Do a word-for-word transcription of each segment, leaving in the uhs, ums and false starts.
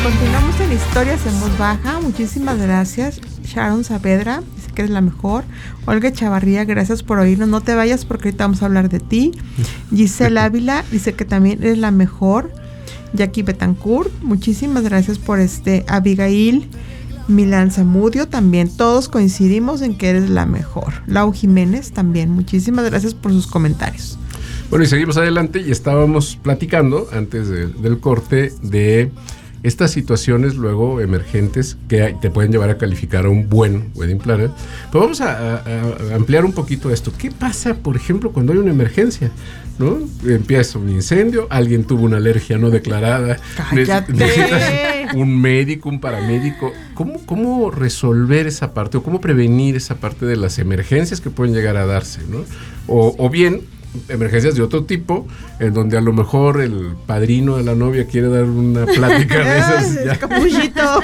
Continuamos en Historias en Voz Baja. Muchísimas gracias, Sharon Saavedra, dice que eres la mejor. Olga Chavarría, gracias por oírnos. No te vayas porque ahorita vamos a hablar de ti. Giselle Ávila dice que también eres la mejor. Jackie Betancourt, muchísimas gracias por este. Abigail Milán Zamudio, también todos coincidimos en que eres la mejor. Lau Jiménez también, muchísimas gracias por sus comentarios. Bueno, y seguimos adelante y estábamos platicando antes de, del corte de estas situaciones luego emergentes que te pueden llevar a calificar a un buen wedding planner. Pero vamos a, a, a ampliar un poquito esto. ¿Qué pasa, por ejemplo, cuando hay una emergencia? ¿No? Empieza un incendio, alguien tuvo una alergia no declarada, ¡cállate! Necesitas un médico, un paramédico. ¿Cómo, cómo resolver esa parte o cómo prevenir esa parte de las emergencias que pueden llegar a darse, ¿no? O, o bien emergencias de otro tipo, en donde a lo mejor el padrino de la novia quiere dar una plática de esas ya, capullito,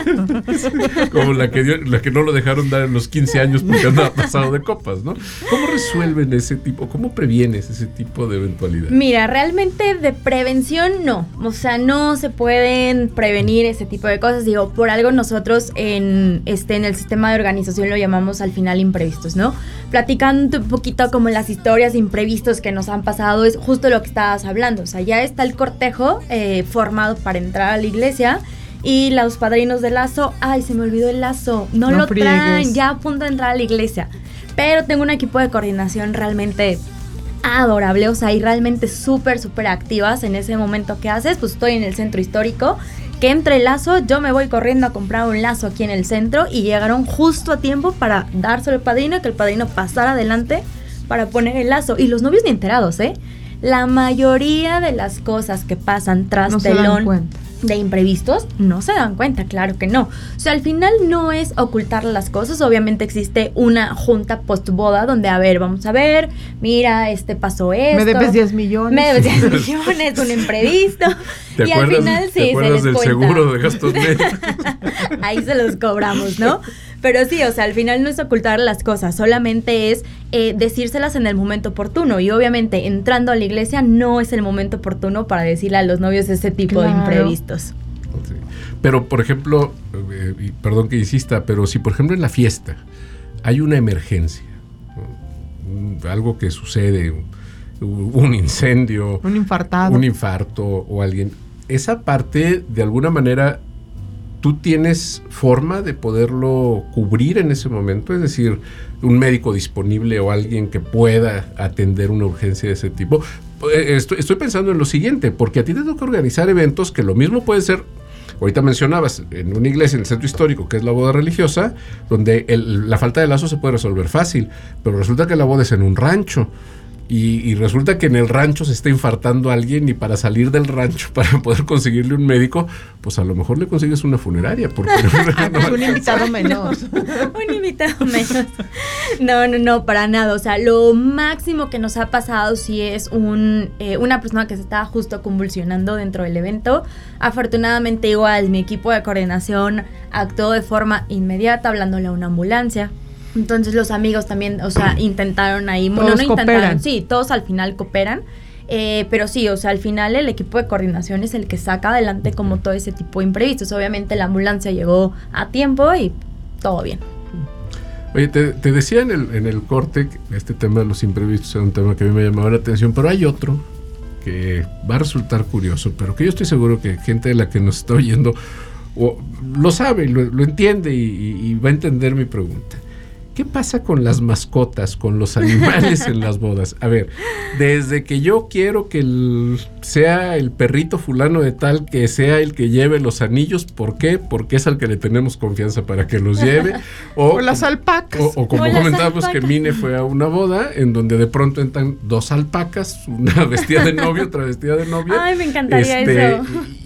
como la que dio, la que no lo dejaron dar en los quince años porque andaba pasado de copas, ¿no? ¿Cómo resuelven ese tipo, cómo previenes ese tipo de eventualidad? Mira, realmente de prevención no, o sea, no se pueden prevenir ese tipo de cosas. Digo, por algo nosotros en este en el sistema de organización lo llamamos al final imprevistos, ¿no? Platicando un poquito como las historias de imprevistos que nos han pasado, es justo lo que estabas hablando. O sea, ya está el cortejo eh, formado para entrar a la iglesia y los padrinos de lazo, ay, se me olvidó el lazo, no, no lo friegues. Traen, ya a punto de entrar a la iglesia. Pero tengo un equipo de coordinación realmente adorable, o sea, y realmente súper, súper activas en ese momento que haces. Pues estoy en el centro histórico, que entre el lazo, yo me voy corriendo a comprar un lazo aquí en el centro y llegaron justo a tiempo para dárselo al padrino, que el padrino pasara adelante para poner el lazo. Y los novios ni enterados, ¿eh? La mayoría de las cosas que pasan tras no telón de imprevistos no se dan cuenta, claro que no. O sea, al final no es ocultar las cosas. Obviamente existe una junta postboda donde, a ver, vamos a ver, mira, este pasó esto. Me debes diez millones. Me debes diez millones, un imprevisto. ¿Te y acuerdas, al final sí, ¿te acuerdas se les del cuenta. seguro de gastos médicos? Ahí se los cobramos, ¿no? Pero sí, o sea, al final no es ocultar las cosas, solamente es eh, decírselas en el momento oportuno. Y obviamente entrando a la iglesia no es el momento oportuno para decirle a los novios ese tipo claro. de imprevistos. Sí. Pero, por ejemplo, eh, y perdón que insista, pero si por ejemplo en la fiesta hay una emergencia, ¿no? Algo que sucede, un, un incendio, un infartado, un infarto o alguien, esa parte de alguna manera ¿tú tienes forma de poderlo cubrir en ese momento? Es decir, un médico disponible o alguien que pueda atender una urgencia de ese tipo. Estoy, estoy pensando en lo siguiente, porque a ti te toca organizar eventos que lo mismo puede ser, ahorita mencionabas, en una iglesia, en el centro histórico, que es la boda religiosa, donde el, la falta de lazo se puede resolver fácil, pero resulta que la boda es en un rancho. Y, y resulta que en el rancho se está infartando a alguien y para salir del rancho, para poder conseguirle un médico, pues a lo mejor le consigues una funeraria. Porque no, un invitado menos. Un invitado menos. No, no, no, para nada. O sea, lo máximo que nos ha pasado si es un eh, una persona que se estaba justo convulsionando dentro del evento. Afortunadamente igual mi equipo de coordinación actuó de forma inmediata hablándole a una ambulancia. Entonces los amigos también, o sea, intentaron ahí, todos no, no intentaron, cooperan. Sí, todos al final cooperan, eh, pero sí, o sea, al final el equipo de coordinación es el que saca adelante como todo ese tipo de imprevistos. Obviamente la ambulancia llegó a tiempo y todo bien. Oye, te, te decía en el, en el corte que este tema de los imprevistos es un tema que a mí me llamaba la atención, pero hay otro que va a resultar curioso, pero que yo estoy seguro que gente de la que nos está oyendo o, lo sabe, lo, lo entiende y, y, y va a entender mi pregunta. ¿Qué pasa con las mascotas, con los animales en las bodas? A ver, desde que yo quiero que el, sea el perrito fulano de tal, que sea el que lleve los anillos, ¿por qué? Porque es al que le tenemos confianza para que los lleve. O, o las alpacas. O, o como o comentábamos que Mine fue a una boda en donde de pronto entran dos alpacas, una vestida de novio, otra vestida de novia. Ay, me encantaría este, eso.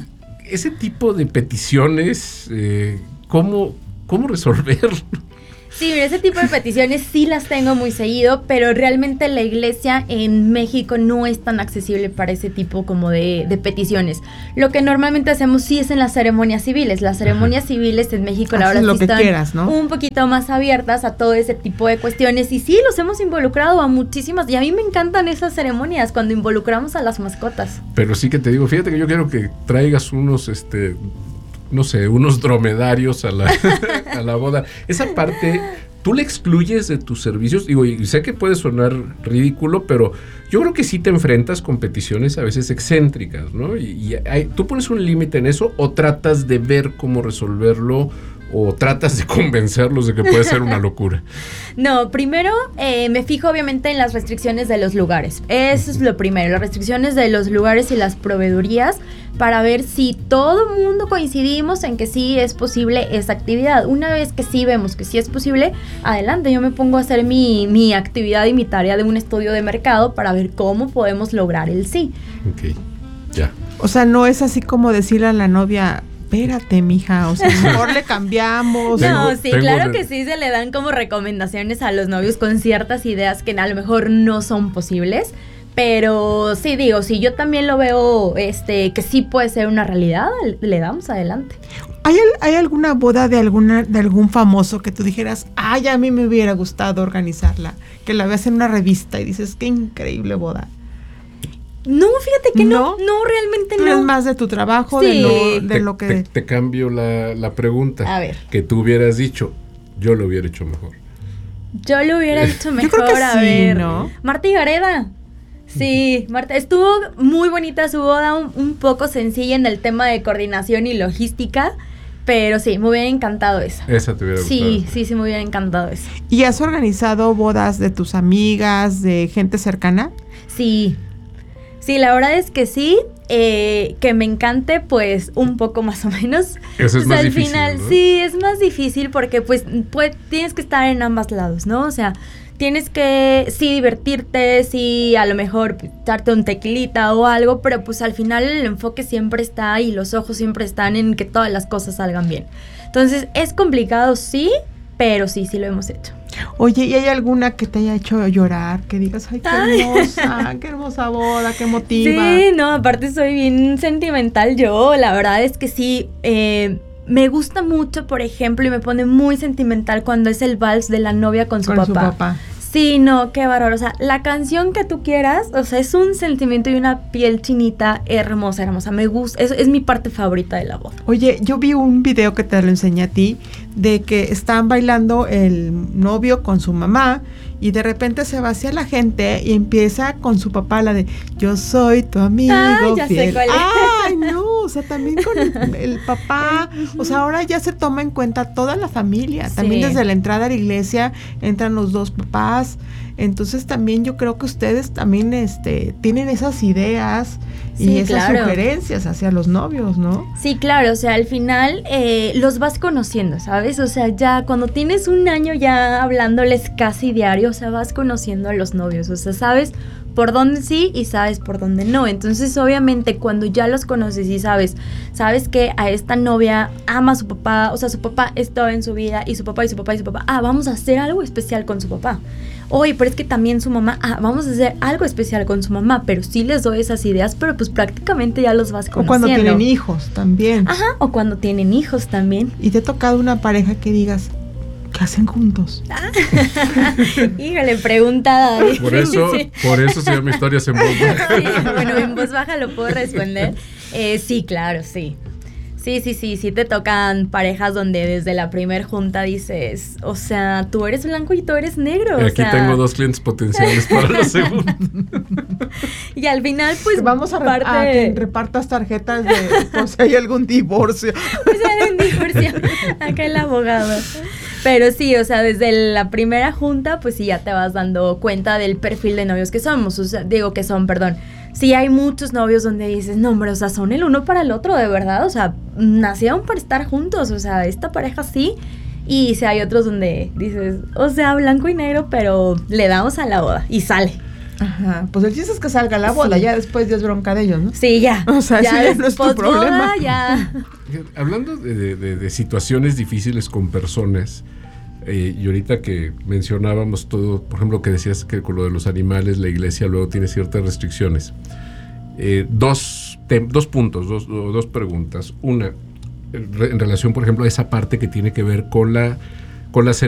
Ese tipo de peticiones, eh, ¿cómo, cómo resolverlo? Sí, mira, ese tipo de peticiones sí las tengo muy seguido, pero realmente la iglesia en México no es tan accesible para ese tipo como de, de peticiones. Lo que normalmente hacemos sí es en las ceremonias civiles. Las ceremonias civiles en México la verdad sí están quieras, ¿no? un poquito más abiertas a todo ese tipo de cuestiones. Y sí, los hemos involucrado a muchísimas. Y a mí me encantan esas ceremonias cuando involucramos a las mascotas. Pero sí que te digo, fíjate que yo quiero que traigas unos, este... no sé, unos dromedarios a la, a la boda. Esa parte, ¿tú la excluyes de tus servicios? Digo, y sé que puede sonar ridículo, pero yo creo que sí te enfrentas con peticiones a veces excéntricas, ¿no? Y, y hay, ¿tú pones un límite en eso o tratas de ver cómo resolverlo o tratas de convencerlos de que puede ser una locura? No, primero eh, me fijo obviamente en las restricciones de los lugares. Eso es lo primero, las restricciones de los lugares y las proveedurías para ver si todo el mundo coincidimos en que sí es posible esa actividad. Una vez que sí vemos que sí es posible, adelante, yo me pongo a hacer mi, mi actividad y mi tarea de un estudio de mercado para ver cómo podemos lograr el sí. Ok, ya. O sea, no es así como decirle a la novia, espérate, mija, o sea, mejor le cambiamos. No, Tengo- sí, tengo claro una- que sí se le dan como recomendaciones a los novios con ciertas ideas que a lo mejor no son posibles, pero sí digo, si yo también lo veo este que sí puede ser una realidad, le damos adelante. ¿Hay, al- ¿Hay alguna boda de alguna de algún famoso que tú dijeras, ay, a mí me hubiera gustado organizarla? Que la veas en una revista y dices, qué increíble boda. No, fíjate que no, ¿No? no, realmente Tú no. eres más de tu trabajo, Sí. de lo, de te, lo que... te, te cambio la, la pregunta. A ver. Que tú hubieras dicho, yo lo hubiera hecho mejor. Yo lo hubiera hecho mejor, creo que a sí, ver. ¿no? Marta y Gareda. Sí, Marta, estuvo muy bonita su boda, un, un poco sencilla en el tema de coordinación y logística, pero sí, me hubiera encantado eso. Esa te hubiera Sí, gustado. sí, sí, me hubiera encantado eso. ¿Y has organizado bodas de tus amigas, de gente cercana? Sí, sí, la verdad es que sí, eh, que me encante, pues un poco más o menos. Eso es Pues, más al difícil, final, ¿no? sí, es más difícil porque pues, pues tienes que estar en ambos lados, ¿no? O sea, tienes que sí divertirte, sí a lo mejor darte un tequilita o algo, pero pues al final el enfoque siempre está y los ojos siempre están en que todas las cosas salgan bien. Entonces, es complicado, sí, pero sí, sí lo hemos hecho. Oye, ¿y hay alguna que te haya hecho llorar? Que digas, ay, qué Ay. hermosa, qué hermosa boda, qué emotiva. Sí, no, aparte soy bien sentimental yo, la verdad es que sí, eh, me gusta mucho, por ejemplo, y me pone muy sentimental cuando es el vals de la novia con su Con papá. su papá. Sí, no, qué bárbaro, o sea, la canción que tú quieras, o sea, es un sentimiento y una piel chinita hermosa, hermosa, me gusta, es, es mi parte favorita de la boda. Oye, yo vi un video que te lo enseñé a ti, de que están bailando el novio con su mamá y de repente se va hacia la gente y empieza con su papá la de yo soy tu amigo Ah, ya sé fiel. cuál es. Ay, no, o sea, también con el, el papá, o sea, ahora ya se toma en cuenta toda la familia, también Sí. desde la entrada a la iglesia entran los dos papás, entonces también yo creo que ustedes también este tienen esas ideas y Sí, esas claro. sugerencias hacia los novios, ¿no? Sí, claro, o sea, al final eh, los vas conociendo, ¿sabes? O sea, ya cuando tienes un año ya hablándoles casi diario, o sea, vas conociendo a los novios, o sea, sabes por dónde sí y sabes por dónde no. Entonces, obviamente, cuando ya los conoces y sabes, sabes que a esta novia ama a su papá, o sea, su papá estaba en su vida y su papá y su papá y su papá, ah, vamos a hacer algo especial con su papá. Oye, pero es que también su mamá, ah, vamos a hacer algo especial con su mamá, pero sí les doy esas ideas, pero pues prácticamente ya los vas O conociendo. cuando tienen hijos también. Ajá, o cuando tienen hijos también. Y te ha tocado una pareja que digas, ¿qué hacen juntos? Híjole, preguntada. Por eso, Sí. por eso se llama Historias en Voz Baja. Sí, bueno, en voz baja lo puedo responder. Eh, sí, claro, sí. Sí, sí, sí, sí te tocan parejas donde desde la primer junta dices, o sea, tú eres blanco y tú eres negro. Y o aquí sea, tengo dos clientes potenciales para la segunda. Y al final, pues, Vamos a, re- parte a que repartas tarjetas de por si hay algún divorcio. pues hay un divorcio. Acá el abogado. Pero sí, o sea, desde la primera junta, pues sí ya te vas dando cuenta del perfil de novios que somos. O sea, digo que son, perdón. Sí hay muchos novios donde dices, no, hombre, o sea, son el uno para el otro, de verdad. O sea, nacieron para estar juntos. O sea, esta pareja sí. Y sí hay otros donde dices, o sea, blanco y negro, pero le damos a la boda y sale. Ajá, pues el chiste es que salga la boda, Sí. ya después ya es bronca de ellos, ¿no? Sí, ya. O sea, eso ya no es tu posboda, problema. Ya. Hablando de, de- de- de situaciones difíciles con personas, eh, y ahorita que mencionábamos todo, por ejemplo, que decías que con lo de los animales, la iglesia luego tiene ciertas restricciones. Eh, dos, tem- dos puntos, dos, do- dos preguntas. Una, en re- en relación, por ejemplo, a esa parte que tiene que ver con la, con la ceremonia.